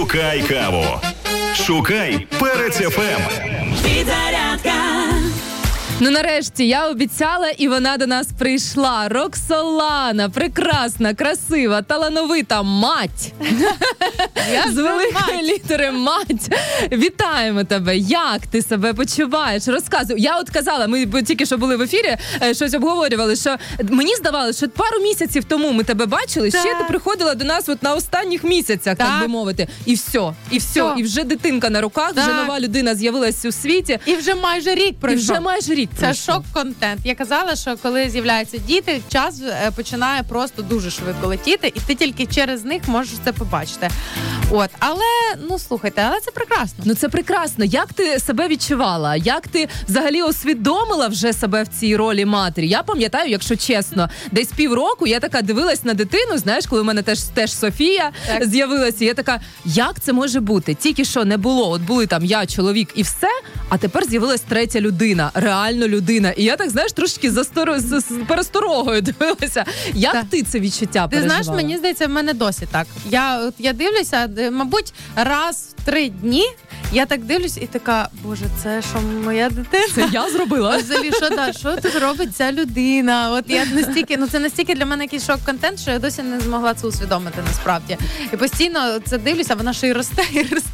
Шукай каву. Шукай Перець ФМ. Підзарядка. Ну, нарешті, я обіцяла, і вона до нас прийшла. Роксолана, прекрасна, красива, талановита мать. З великої літери мать. Вітаємо тебе. Як ти себе почуваєш? Розказуй. Я от казала, ми тільки що були в ефірі, щось обговорювали, що мені здавалося, що пару місяців тому ми тебе бачили, ще ти приходила до нас от на останніх місяцях, так би мовити. І все. І вже дитинка на руках, вже нова людина з'явилась у світі. І вже майже рік пройшов. Це пройшов. шок-контент. Я казала, що коли з'являються діти, час починає просто дуже швидко летіти, і ти тільки через них можеш це побачити. От, але, слухайте, але це прекрасно. Ну, це прекрасно. Як ти себе відчувала? Як ти взагалі усвідомила вже себе в цій ролі матері? Я пам'ятаю, якщо чесно, десь півроку я така дивилась на дитину, знаєш, коли в мене теж Софія з'явилася, я така, як це може бути? Тільки що не було, от були там я, чоловік і все, а тепер з'явилась третя людина, реально людина. І я так, знаєш, трошки з пересторогою дивилася. Як ти це відчуття переживала? Ти знаєш, мені здається, в мене досі так. Я дивлюся, мабуть, раз в 3 дні я так дивлюсь і така, боже, це що моя дитина? Це я зробила? Взагалі, що тут робить ця людина? От я настільки, це настільки для мене якийсь шок-контент, що я досі не змогла це усвідомити насправді. І постійно це дивлюся, вона ще й росте.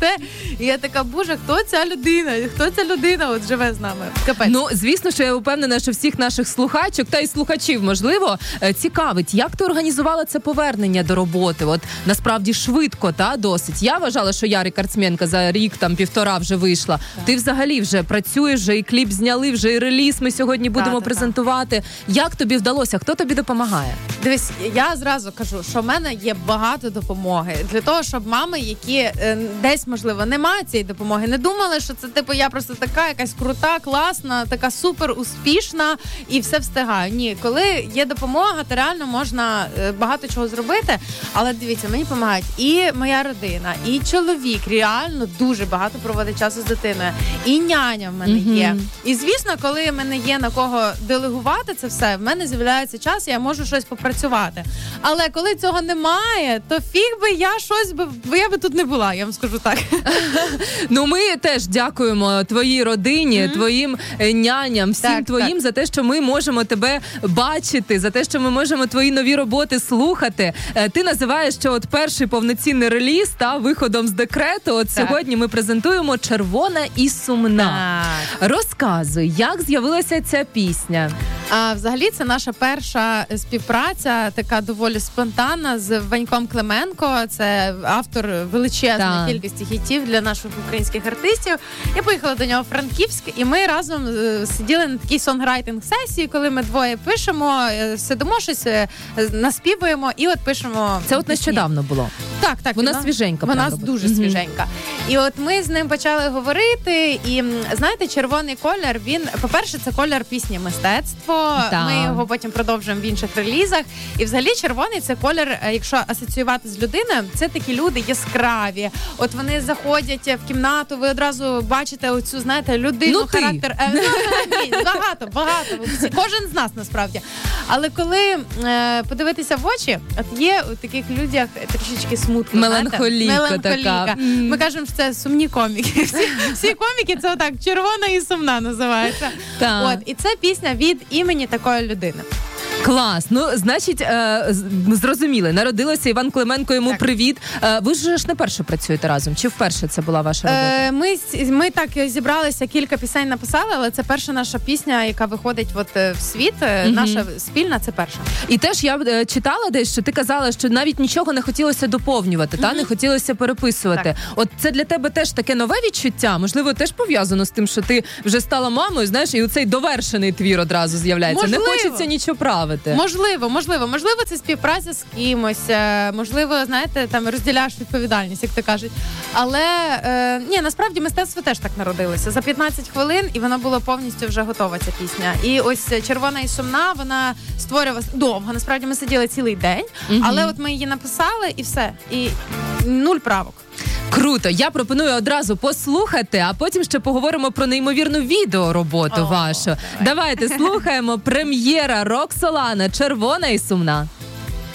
І я така, боже, хто ця людина? Хто ця людина от живе з нами? Капець. Ну, звісно, що я впевнена, що всіх наших слухачок та й слухачів, можливо, цікавить, як ти організувала це повернення до роботи? От насправді швидко, досить. Я вважала, що я рекордсменка за рік, півтора вже вийшла. Так. Ти взагалі вже працюєш, вже і кліп зняли, вже і реліз ми сьогодні будемо презентувати. Як тобі вдалося? Хто тобі допомагає? Дивись, я зразу кажу, що в мене є багато допомоги. Для того, щоб мами, які десь, можливо, не мають цієї допомоги, не думали, що це, я просто така якась крута, класна, така супер успішна і все встигаю. Ні, коли є допомога, то реально можна багато чого зробити. Але дивіться, мені допомагають і моя родина, і чоловік реально дуже багато проводить часу з дитиною. І няня в мене є. І, звісно, коли в мене є на кого делегувати це все, в мене з'являється час, і я можу щось попрацювати. Але коли цього немає, то фіг би я щось бо я би тут не була, я вам скажу так. Ну, ми теж дякуємо твоїй родині, твоїм няням, всім твоїм за те, що ми можемо тебе бачити, за те, що ми можемо твої нові роботи слухати. Ти називаєш, що от перший повноцінний реліз виходом з декрету. От сьогодні ми презентуємо «Червона і сумна». Розказуй, як з'явилася ця пісня? Взагалі, це наша перша співпраця, така доволі спонтанна, з Ваньком Клименко. Це автор величезної кількості хітів для наших українських артистів. Я поїхала до нього в Франківськ, і ми разом сиділи на такій сонграйтинг-сесії, коли ми двоє пишемо, сидимо щось, наспівуємо і от пишемо. Це от нещодавно було? Так. Вона свіженька. Вона дуже свіженька. І от ми з ним почали говорити, і, знаєте, червоний колір, він, по-перше, це колір пісні «Мистецтво». Ми його потім продовжуємо в інших релізах. І взагалі червоний – це колір, якщо асоціювати з людиною, це такі люди яскраві. От вони заходять в кімнату, ви одразу бачите оцю, знаєте, людину, характер. Багато. Кожен з нас, насправді. Але коли подивитися в очі, от є у таких людях трішечки смутку. Меланхолійка така. Ми кажемо, що це сумні коміки. Всі коміки – це отак, червона і сумна називається. От, і це пісня від імені такої людини. Клас. Ну, значить, зрозуміли. Народилося Іван Клименко, йому привіт. Ви ж не перше працюєте разом? Чи вперше це була ваша робота? Ми так зібралися, кілька пісень написали, але це перша наша пісня, яка виходить в світ. Наша спільна, це перша. І теж я читала десь, що ти казала, що навіть нічого не хотілося доповнювати, не хотілося переписувати. Так. От це для тебе теж таке нове відчуття? Можливо, теж пов'язано з тим, що ти вже стала мамою, знаєш, і оцей довершений твір одразу з'являється. Можливо. Не хочеться нічого правити. Можливо, це співпраця з кимось, можливо, знаєте, там розділяєш відповідальність, як то кажуть. Але, насправді мистецтво теж так народилося. За 15 хвилин, і вона була повністю вже готова, ця пісня. І ось «Червона і сумна», вона створювалася довго. Насправді ми сиділи цілий день, але от ми її написали і все. І 0 правок. Круто. Я пропоную одразу послухати, а потім ще поговоримо про неймовірну відеороботу вашу. Давайте слухаємо. Прем'єра Роксолана «Червона і сумна».